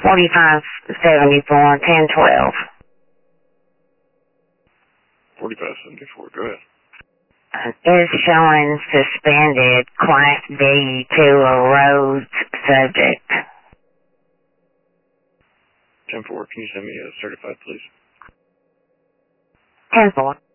4574, 1012. 4574, go ahead. Is showing suspended Class B to a road subject. 10-4, can you send me a certified, please? 10-4.